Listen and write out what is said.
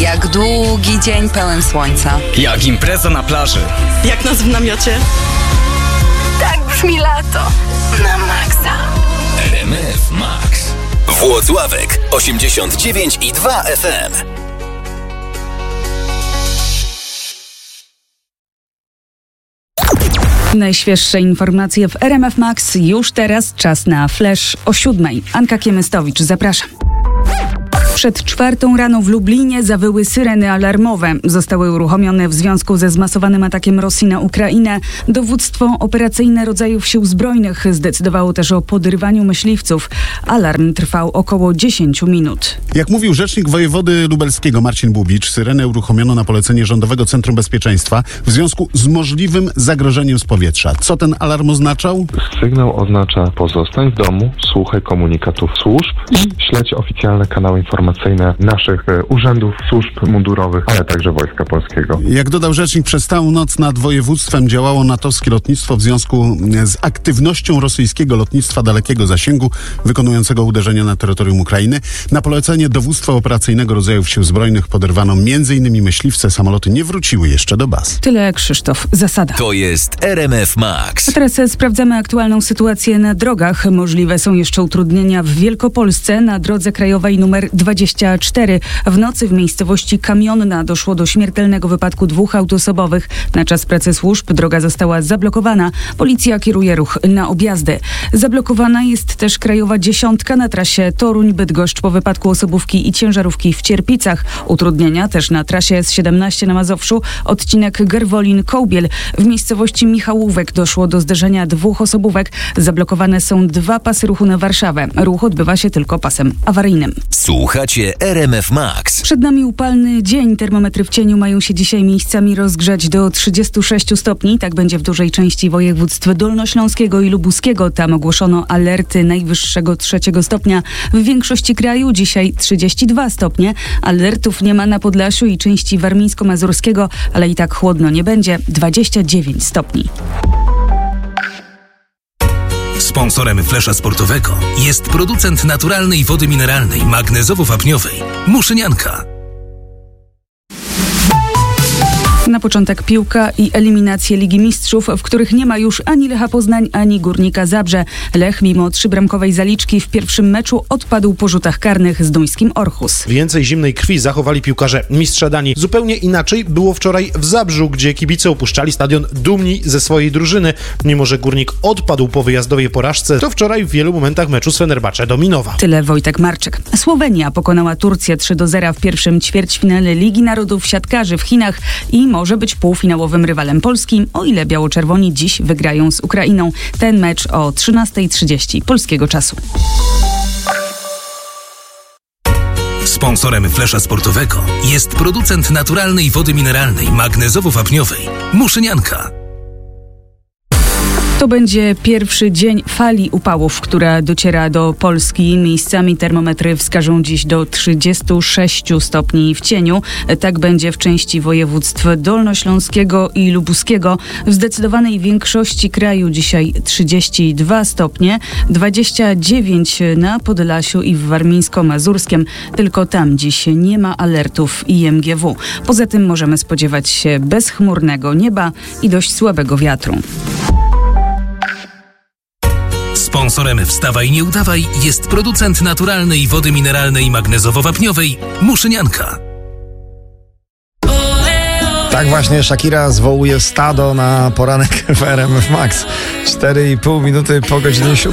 Jak długi dzień pełen słońca. Jak impreza na plaży. Jak noc w namiocie. Tak brzmi lato. Na maksa. RMF Max. Włocławek 89,2 FM. Najświeższe informacje w RMF Max. Już teraz czas na flash o 7:00. Anka Kiemystowicz, zapraszam. Przed 4:00 rano w Lublinie zawyły syreny alarmowe. Zostały uruchomione w związku ze zmasowanym atakiem Rosji na Ukrainę. Dowództwo operacyjne rodzajów sił zbrojnych zdecydowało też o podrywaniu myśliwców. Alarm trwał około 10 minut. Jak mówił rzecznik wojewody lubelskiego Marcin Bubicz, syrenę uruchomiono na polecenie Rządowego Centrum Bezpieczeństwa w związku z możliwym zagrożeniem z powietrza. Co ten alarm oznaczał? Sygnał oznacza: pozostań w domu, słuchaj komunikatów służb i śledź oficjalne kanały informacyjne naszych urzędów, służb mundurowych, ale także Wojska Polskiego. Jak dodał rzecznik, przez całą noc nad województwem działało natowskie lotnictwo w związku z aktywnością rosyjskiego lotnictwa dalekiego zasięgu wykonującego uderzenia na terytorium Ukrainy. Na polecenie dowództwa operacyjnego rodzajów sił zbrojnych poderwano m.in. myśliwce. Samoloty nie wróciły jeszcze do baz. Tyle Krzysztof Zasada. To jest RMF Max. A teraz sprawdzamy aktualną sytuację na drogach. Możliwe są jeszcze utrudnienia w Wielkopolsce na drodze krajowej nr 24. W nocy w miejscowości Kamionna doszło do śmiertelnego wypadku 2 autosobowych. Na czas pracy służb droga została zablokowana. Policja kieruje ruch na objazdy. Zablokowana jest też krajowa 10 na trasie Toruń-Bydgoszcz po wypadku osobówki i ciężarówki w Cierpicach. Utrudnienia też na trasie S17 na Mazowszu, odcinek Gerwolin-Kołbiel. W miejscowości Michałówek doszło do zderzenia 2 osobówek. Zablokowane są 2 pasy ruchu na Warszawę. Ruch odbywa się tylko pasem awaryjnym. Słuchacie RMF Max. Przed nami upalny dzień. Termometry w cieniu mają się dzisiaj miejscami rozgrzać do 36 stopni. Tak będzie w dużej części województw dolnośląskiego i lubuskiego. Tam ogłoszono alerty najwyższego 3 stopnia. W większości kraju dzisiaj 32 stopnie. Alertów nie ma na Podlasiu i części warmińsko-mazurskiego, ale i tak chłodno nie będzie. 29 stopni. Sponsorem flesza sportowego jest producent naturalnej wody mineralnej magnezowo-wapniowej Muszynianka. Na początek piłka i eliminacje Ligi Mistrzów, w których nie ma już ani Lecha Poznań, ani Górnika Zabrze. Lech mimo 3-bramkowej zaliczki w pierwszym meczu odpadł po rzutach karnych z duńskim Orhus. Więcej zimnej krwi zachowali piłkarze mistrza Danii. Zupełnie inaczej było wczoraj w Zabrzu, gdzie kibice opuszczali stadion dumni ze swojej drużyny. Mimo że Górnik odpadł po wyjazdowej porażce, to wczoraj w wielu momentach meczu z Fenerbahce dominował. Tyle Wojtek Marczyk. Słowenia pokonała Turcję 3-0 w pierwszym ćwierćfinale Ligi Narodów siatkarzy w Chinach i może być półfinałowym rywalem polskim, o ile biało-czerwoni dziś wygrają z Ukrainą. Ten mecz o 13:30 polskiego czasu. Sponsorem flesza sportowego jest producent naturalnej wody mineralnej magnezowo-wapniowej Muszynianka. To będzie pierwszy dzień fali upałów, która dociera do Polski. Miejscami termometry wskażą dziś do 36 stopni w cieniu. Tak będzie w części województw dolnośląskiego i lubuskiego. W zdecydowanej większości kraju dzisiaj 32 stopnie, 29 na Podlasiu i w warmińsko-mazurskiem. Tylko tam dziś nie ma alertów IMGW. Poza tym możemy spodziewać się bezchmurnego nieba i dość słabego wiatru. Sponsorem Wstawaj Nie Udawaj jest producent naturalnej wody mineralnej magnezowo-wapniowej Muszynianka. Tak właśnie Shakira zwołuje stado na poranek w RMF Max. 4,5 minuty po godzinie 7.